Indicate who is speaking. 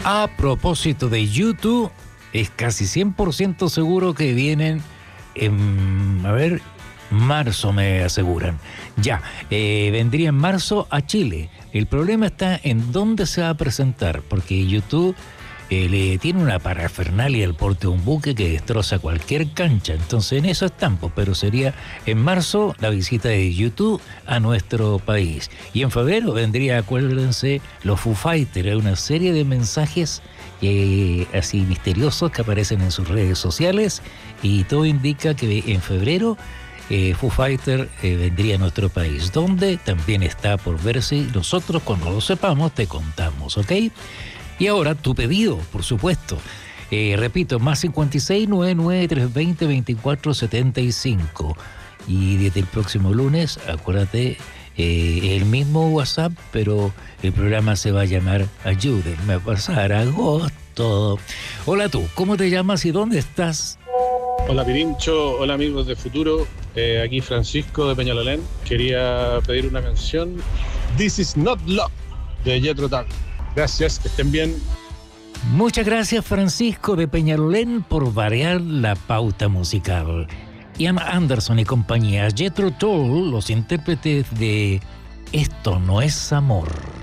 Speaker 1: A propósito de YouTube, es casi 100% seguro que vienen en, marzo me aseguran. Ya, vendría en marzo a Chile. El problema está en dónde se va a presentar, porque YouTube le tiene una parafernalia al porte de un buque que destroza cualquier cancha. Entonces en eso están, pero sería en marzo la visita de YouTube a nuestro país. Y en febrero vendría, acuérdense, los Foo Fighters, una serie de mensajes así misteriosos que aparecen en sus redes sociales, y todo indica que en febrero Foo Fighters vendría a nuestro país, donde también está por verse. Nosotros, cuando lo sepamos, te contamos, ¿ok? Y ahora tu pedido, por supuesto. Repito, más 56 99 320 2475. Y desde el próximo lunes, acuérdate, el mismo WhatsApp, pero el programa se va a llamar Ayúdenme a pasar agosto. Hola tú, ¿cómo te llamas y dónde estás?
Speaker 2: Hola Pirincho, hola amigos de Futuro, aquí Francisco de Peñalolén. Quería pedir una canción, This Is Not Love, de Jethro Tull. Gracias, que estén bien.
Speaker 1: Muchas gracias, Francisco de Peñalolén, por variar la pauta musical. Ian Anderson y compañía, Jethro Tull, los intérpretes de Esto no es amor.